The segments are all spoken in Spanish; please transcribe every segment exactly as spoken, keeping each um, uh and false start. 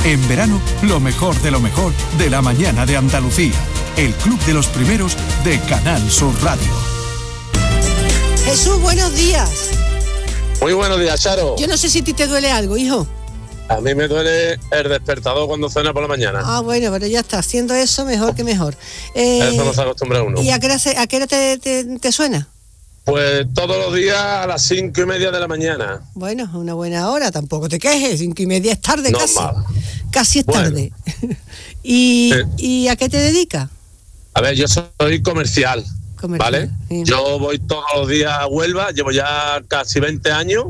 En verano, lo mejor de lo mejor de la mañana de Andalucía. El Club de los Primeros de Canal Sur Radio. Jesús, buenos días. Muy buenos días, Charo. Yo no sé si a ti te duele algo, hijo. A mí me duele el despertador cuando cena por la mañana. Ah, bueno, pero ya está. Haciendo eso, mejor que mejor. Eh, eso no se acostumbra uno. ¿Y a qué hora, se, a qué hora te, te, te suena? Pues todos los días a las cinco y media de la mañana. Bueno, es una buena hora, tampoco te quejes. Cinco y media es tarde, no casi. Mal. Casi es bueno. tarde. ¿Y, sí. ¿Y a qué te dedicas? A ver, yo soy comercial, comercial ¿vale? Sí. Yo voy todos los días a Huelva, llevo ya casi veinte años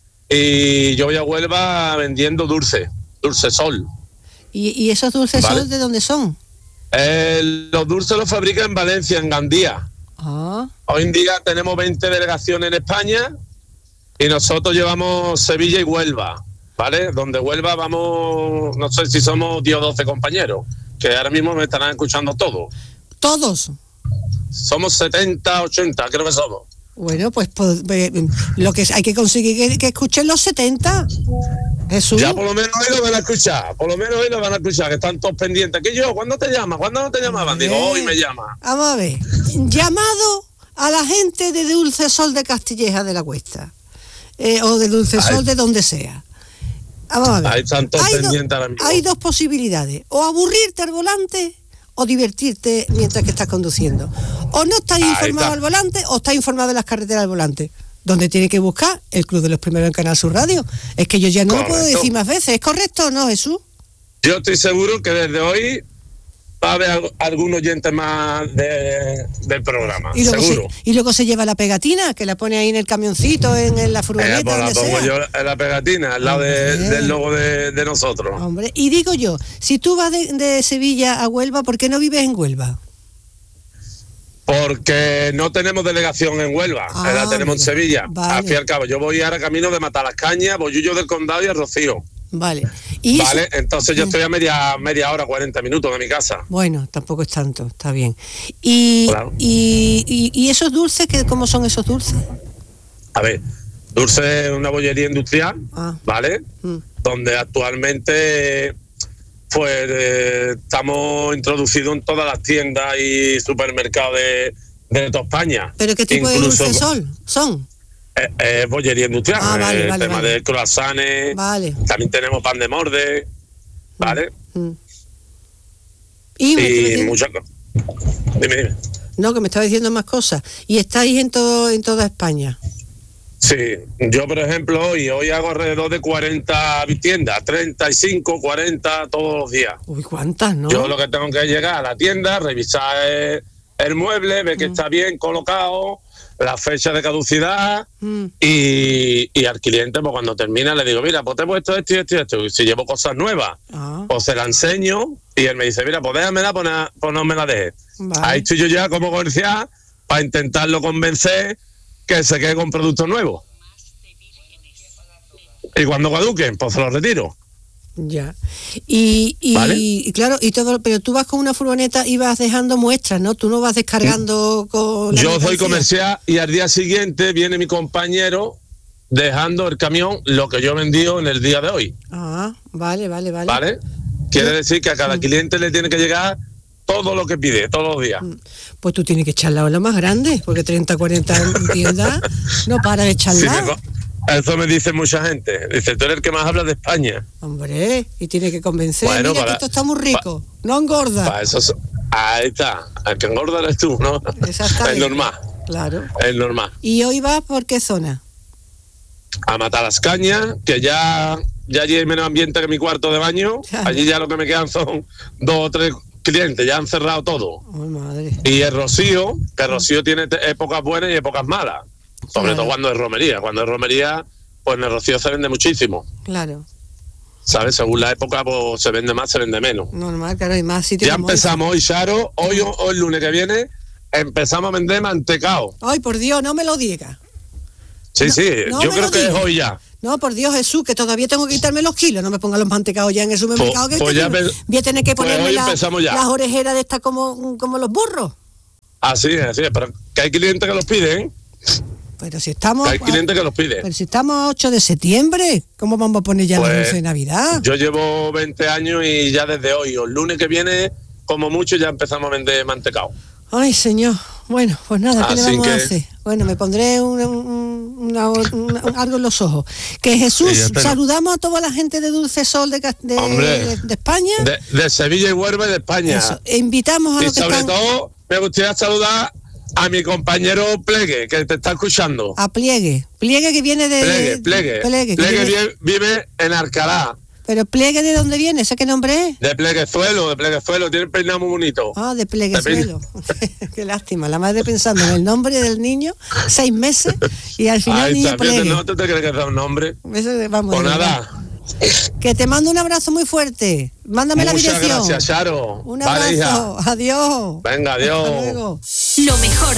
y yo voy a Huelva vendiendo dulce, dulce sol. ¿Y, y esos dulces ¿Vale? sol de dónde son? Eh, los dulces los fabrican en Valencia, en Gandía. Ah. Hoy en día tenemos veinte delegaciones en España y nosotros llevamos Sevilla y Huelva, ¿vale? Donde Huelva vamos, no sé si somos diez o doce compañeros, que ahora mismo me estarán escuchando todos. ¿Todos? Somos setenta, ochenta, creo que somos. Bueno, pues, pues lo que hay que conseguir que, que escuchen los setenta. Jesús. Ya por lo menos hoy lo van a escuchar, por lo menos hoy lo van a escuchar, que están todos pendientes. ¿Que yo? ¿Cuándo te llamas? ¿Cuándo no te llamaban? Digo, hoy me llama. Vamos a ver. Llamado a la gente de Dulce Sol de Castilleja de la Cuesta. Eh, o de Dulce Sol Ay. de donde sea. Vamos a ver. Ahí están todos hay pendientes do, ahora mismo. Hay dos posibilidades. O aburrirte al volante o divertirte mientras que estás conduciendo. O no estás Ahí informado está. al volante o estás informado de las carreteras al volante. Donde tiene que buscar el Club de los Primeros en Canal Sur Radio. Es que yo ya no correcto. lo puedo decir más veces. ¿Es correcto o no, Jesús? Yo estoy seguro que desde hoy va a haber algún oyente más de, del programa. Y luego, seguro. Se, y luego se lleva la pegatina, que la pone ahí en el camioncito, en, en la furgoneta. Eh, pues la pongo sea. yo en la pegatina, al lado de, del logo de, de nosotros. Hombre, y digo yo, si tú vas de, de Sevilla a Huelva, ¿por qué no vives en Huelva? Porque no tenemos delegación en Huelva, ah, la tenemos mira, en Sevilla. Vale. Al fin y al cabo, yo voy ahora camino de Matalascaña, Bollullo del Condado y a Rocío. Vale. ¿Y vale, eso? Entonces yo estoy a media media hora, cuarenta minutos de mi casa. Bueno, tampoco es tanto, está bien. ¿Y, claro. y, y, y esos dulces, qué, cómo son esos dulces? A ver, dulce es una bollería industrial, ah. ¿vale? Mm. Donde actualmente pues eh, estamos introducidos en todas las tiendas y supermercados de, de toda España. ¿Pero qué tipo Incluso, de dulces son? ¿Son? Eh, eh, bollería industrial, ah, vale, el vale, tema vale. de croissants, vale. también tenemos pan de morde, ¿vale? Mm. Y, y muchas cosas. Dime, dime. No, que me estaba diciendo más cosas. ¿Y estáis en todo en toda España? Sí, yo por ejemplo hoy, hoy hago alrededor de cuarenta tiendas, treinta y cinco, cuarenta todos los días. Uy, ¿cuántas, no? Yo lo que tengo que llegar a la tienda, revisar el, el mueble, ver que mm. está bien colocado, la fecha de caducidad mm. y, y al cliente pues cuando termina le digo, mira, pues te he puesto esto y esto y esto. Y si llevo cosas nuevas, ah. pues se la enseño y él me dice, mira, pues déjamela, pues, pues no me la dejes. Vale. Ahí estoy yo ya como comercial para intentarlo convencer que se quede con productos nuevos. Y cuando caduquen, pues se los retiro. Ya. Y, y, ¿Vale? y claro, y todo, pero tú vas con una furgoneta y vas dejando muestras, ¿no? Tú no vas descargando con... Yo soy comercial y al día siguiente viene mi compañero dejando el camión lo que yo he vendido en el día de hoy. Ah, vale, vale, vale. ¿Vale? Quiere decir que a cada cliente le tiene que llegar todo lo que pide, todos los días. Pues tú tienes que echar la ola más grande, porque treinta, cuarenta en tiendas no para de echar la. Sí, eso me dice mucha gente. Dice, tú eres el que más habla de España. Hombre, y tiene que convencer. Bueno, mira para, que esto está muy rico, pa, no engorda. Para eso, ahí está, el que engorda eres tú, ¿no? Exactamente. Es normal. Claro. Es normal. ¿Y hoy vas por qué zona? A Matalascaña, que ya, ya allí hay menos ambiente que mi cuarto de baño. Ya. Allí ya lo que me quedan son dos o tres clientes, ya han cerrado todo. Oh, madre. Y el Rocío, que el Rocío tiene épocas buenas y épocas malas. Sobre claro. todo cuando es romería. Cuando es romería, pues en el Rocío se vende muchísimo. Claro. ¿Sabes? Según la época, pues se vende más, se vende menos. Normal, claro, hay más sitios. Ya empezamos hoy, Charo, hoy o el lunes que viene, empezamos a vender mantecao. Ay, por Dios, no me lo digas. Sí, no, sí, no yo creo que digas. Es hoy ya. No, por Dios, Jesús, que todavía tengo que quitarme los kilos. No me pongan los mantecaos ya en el supermercado. Pues, que pues este, ya que me, voy a tener que ponerme pues la, las orejeras de estas como, como los burros. Así es, así es, pero que hay clientes que los piden. Pero si estamos... Hay clientes que los piden. Pero si estamos a ocho de septiembre, ¿cómo vamos a poner ya Pues, la dulce de Navidad? Yo llevo veinte años y ya desde hoy, o el lunes que viene, como mucho, ya empezamos a vender mantecao. Ay, señor. Bueno, pues nada, ¿qué Así le vamos que... a hacer? Bueno, me pondré un, un, una, una, algo en los ojos. Que Jesús, Sí, saludamos a toda la gente de Dulce Sol de, de, de, de España. De, de Sevilla y Huelva y de España. Eso. E invitamos a y los que sobre están... todo, me gustaría saludar a mi compañero Plegue, que te está escuchando. A Pliegue. Pliegue que viene de... Plegue, Plegue. Plegue, Plegue viene... vive en Alcalá. ¿Pero Pliegue de dónde viene? ¿Ese qué nombre es? De Pleguezuelo, de Pleguezuelo. Tiene el peinado muy bonito. Ah, de Pleguezuelo. Qué lástima. La madre pensando en el nombre del niño, seis meses, y al final Ahí niño está, Plegue. ¿no te crees que es un nombre? Eso, vamos, Pues nada. Que te mando un abrazo muy fuerte. Mándame Muchas la dirección. gracias, Charo. Un Vale, abrazo. hija. Adiós. Venga, adiós. Hasta luego. Lo mejor